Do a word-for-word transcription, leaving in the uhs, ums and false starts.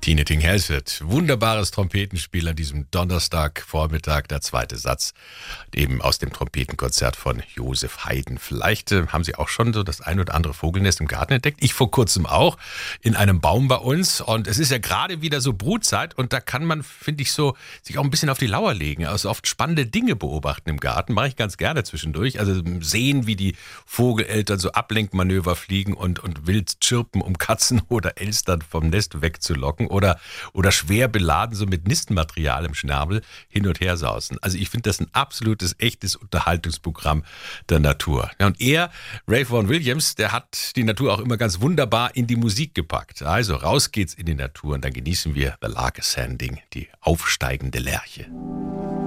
Tine Ting-Helseth, wunderbares Trompetenspiel an diesem Donnerstagvormittag, der zweite Satz, eben aus dem Trompetenkonzert von Josef Haydn. Vielleicht äh, haben Sie auch schon so das ein oder andere Vogelnest im Garten entdeckt. Ich vor kurzem auch, in einem Baum bei uns. Und es ist ja gerade wieder so Brutzeit und da kann man, finde ich, so sich auch ein bisschen auf die Lauer legen. Also oft spannende Dinge beobachten im Garten, mache ich ganz gerne zwischendurch. Also sehen, wie die Vogeleltern so Ablenkmanöver fliegen und, und wild chirpen, um Katzen oder Elstern vom Nest wegzulocken. Oder, oder schwer beladen, so mit Nistenmaterial im Schnabel hin und her sausen. Also ich finde das ein absolutes, echtes Unterhaltungsprogramm der Natur. Ja, und er, Ray Vaughan Williams, der hat die Natur auch immer ganz wunderbar in die Musik gepackt. Also raus geht's in die Natur und dann genießen wir The Lark Ascending, die aufsteigende Lerche.